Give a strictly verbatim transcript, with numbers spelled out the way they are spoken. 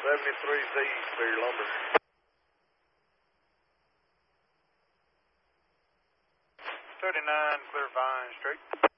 seventy-three Z for your lumber. thirty-nine, clear Vine Street.